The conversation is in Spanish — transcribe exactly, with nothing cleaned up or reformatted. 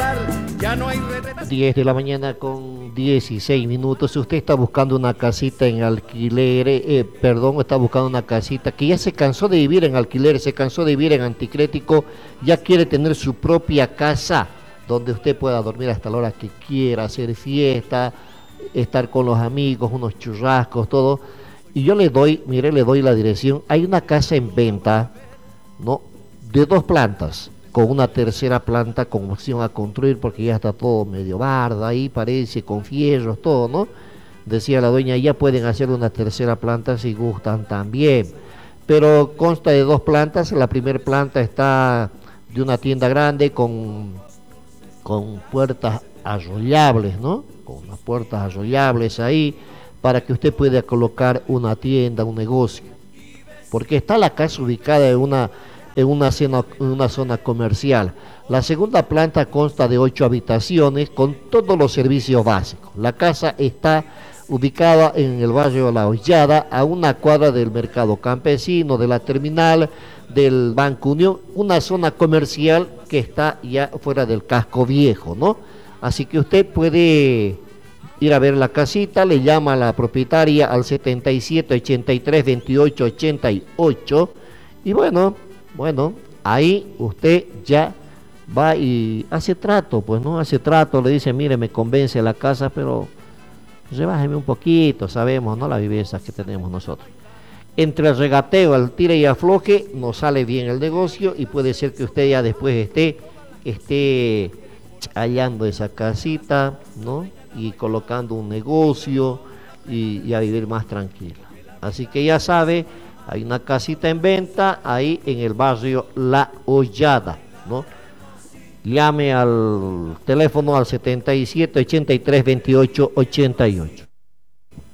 ya no hay redes. diez de la mañana con dieciséis minutos. Si usted está buscando una casita en alquiler, eh, perdón, está buscando una casita que ya se cansó de vivir en alquiler, se cansó de vivir en anticrético, ya quiere tener su propia casa donde usted pueda dormir hasta la hora que quiera, hacer fiesta, estar con los amigos, unos churrascos, todo. Y yo le doy, mire, le doy la dirección. Hay una casa en venta, ¿no? De dos plantas, con una tercera planta con opción a construir, porque ya está todo medio barda ahí, parece, con fierros, todo, ¿no? Decía la dueña, ya pueden hacer una tercera planta si gustan también. Pero consta de dos plantas. La primera planta está de una tienda grande con, con puertas arrollables, ¿no? Con unas puertas arrollables ahí, para que usted pueda colocar una tienda, un negocio. Porque está la casa ubicada en una... en una zona, una zona comercial. La segunda planta consta de ocho habitaciones con todos los servicios básicos. La casa está ubicada en el barrio de La Hollada, a una cuadra del mercado campesino, de la terminal, del Banco Unión, una zona comercial que está ya fuera del casco viejo, ¿no? Así que usted puede ir a ver la casita, le llama a la propietaria al setenta y siete, ochenta y tres, veintiocho, ochenta y ocho y bueno, Bueno, ahí usted ya va y hace trato, pues no hace trato, le dice, mire, me convence la casa, pero rebájeme un poquito, sabemos, ¿no? La viveza que tenemos nosotros. Entre el regateo, el tire y afloje, nos sale bien el negocio y puede ser que usted ya después esté, esté hallando esa casita, ¿no? Y colocando un negocio y, y a vivir más tranquila. Así que ya sabe, hay una casita en venta ahí en el barrio La Hollada, ¿no? Llame al teléfono al setenta y siete, ochenta y tres, veintiocho, ochenta y ocho.